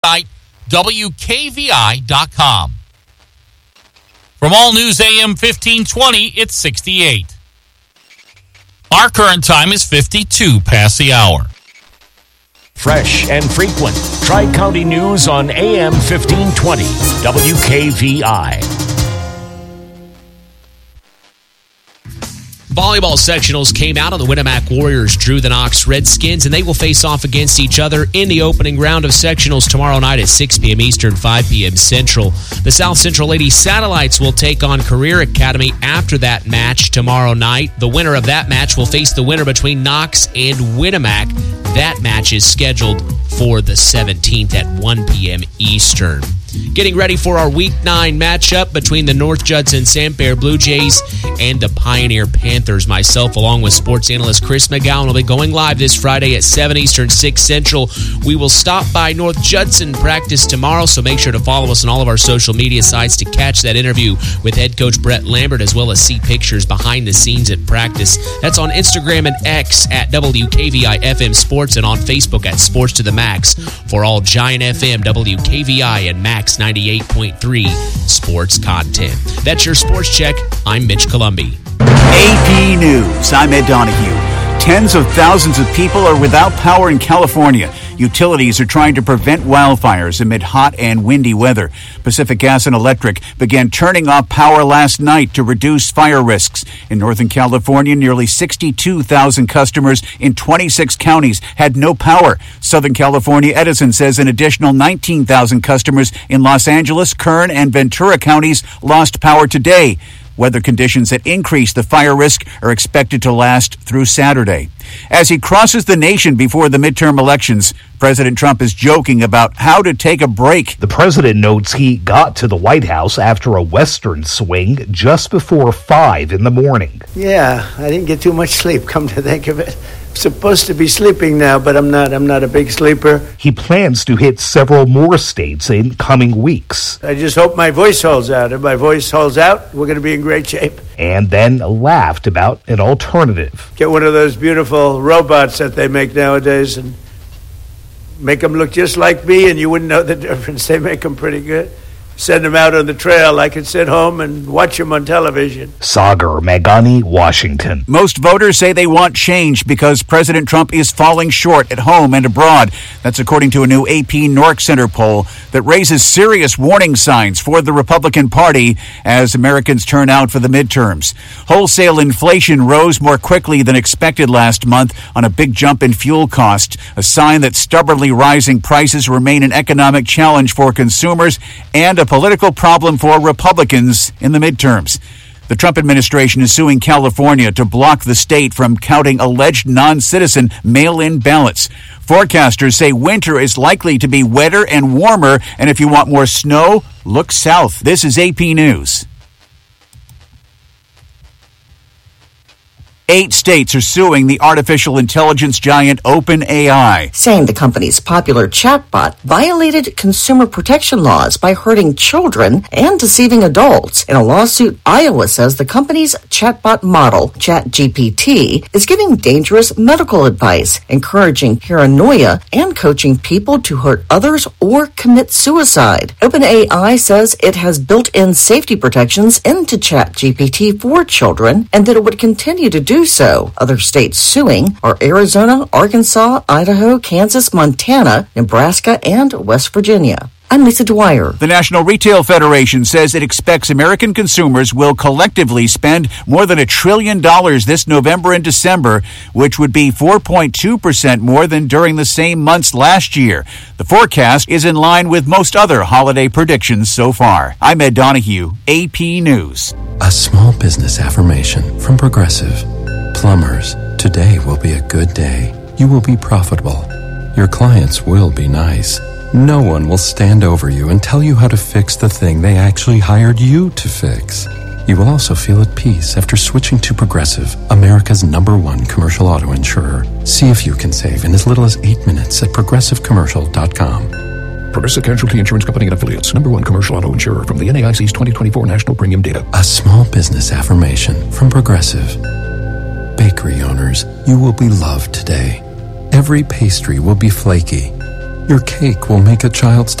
WKVI.com. From All News AM 1520, it's 68. Our current time is 52 past the hour. Fresh and frequent. Tri-County News on AM 1520, WKVI. Volleyball sectionals came out, and the Winamac Warriors drew the Knox Redskins, and they will face off against each other in the opening round of sectionals tomorrow night at 6 p.m. Eastern, 5 p.m. Central. The South Central Lady Satellites will take on Career Academy after that match tomorrow night. The winner of that match will face the winner between Knox and Winamac. That match is scheduled for the 17th at 1 p.m. Eastern. Getting ready for our Week 9 matchup between the North Judson Santerre Blue Jays and the Pioneer Panthers. Myself, along with sports analyst Chris McGowan, will be going live this Friday at 7 Eastern, 6 Central. We will stop by North Judson practice tomorrow, so make sure to follow us on all of our social media sites to catch that interview with head coach Brett Lambert, as well as see pictures behind the scenes at practice. That's on Instagram and X at WKVI-FM Sports, and on Facebook at Sports to the Max for all Giant FM, WKVI, and Max 98.3 sports content. That's your Sports Check. I'm Mitch Columbi. AP News. I'm Ed Donahue. Tens of thousands of people are without power in California. Utilities are trying to prevent wildfires amid hot and windy weather. Pacific Gas and Electric began turning off power last night to reduce fire risks. In Northern California, nearly 62,000 customers in 26 counties had no power. Southern California Edison says an additional 19,000 customers in Los Angeles, Kern, and Ventura counties lost power today. Weather conditions that increase the fire risk are expected to last through Saturday. As he crosses the nation before the midterm elections, President Trump is joking about how to take a break. The president notes he got to the White House after a Western swing just before 5 in the morning. Yeah, I didn't get too much sleep, come to think of it. I'm supposed to be sleeping now, but I'm not a big sleeper. He plans to hit several more states in coming weeks. I just hope my voice holds out. If my voice holds out, we're going to be in great shape. And then laughed about an alternative. Get one of those beautiful robots that they make nowadays and make them look just like me, and you wouldn't know the difference. They make them pretty good. Send them out on the trail. I could sit home and watch them on television. Sagar Meghani, Washington. Most voters say they want change because President Trump is falling short at home and abroad. That's according to a new AP Nork Center poll that raises serious warning signs for the Republican Party as Americans turn out for the midterms. Wholesale inflation rose more quickly than expected last month on a big jump in fuel cost, a sign that stubbornly rising prices remain an economic challenge for consumers and a political problem for Republicans in the midterms. The Trump administration is suing California to block the state from counting alleged non-citizen mail-in ballots. Forecasters say winter is likely to be wetter and warmer, and if you want more snow, look south. This is AP News. 8 states are suing the artificial intelligence giant OpenAI, saying the company's popular chatbot violated consumer protection laws by hurting children and deceiving adults. In a lawsuit, Iowa says the company's chatbot model, ChatGPT, is giving dangerous medical advice, encouraging paranoia, and coaching people to hurt others or commit suicide. OpenAI says it has built-in safety protections into ChatGPT for children and that it would continue to do so. Other states suing are Arizona, Arkansas, Idaho, Kansas, Montana, Nebraska, and West Virginia. I'm Lisa Dwyer. The National Retail Federation says it expects American consumers will collectively spend more than $1 trillion this November and December, which would be 4.2% more than during the same months last year. The forecast is in line with most other holiday predictions so far. I'm Ed Donahue, AP News. A small business affirmation from Progressive. Plumbers, today will be a good day. You will be profitable. Your clients will be nice. No one will stand over you and tell you how to fix the thing they actually hired you to fix. You will also feel at peace after switching to Progressive, America's #1 commercial auto insurer. See if you can save in as little as 8 minutes at progressivecommercial.com. Progressive Casualty Insurance Company and Affiliates, #1 commercial auto insurer from the NAIC's 2024 National Premium Data. A small business affirmation from Progressive. Bakery owners, you will be loved today. Every pastry will be flaky. Your cake will make a child's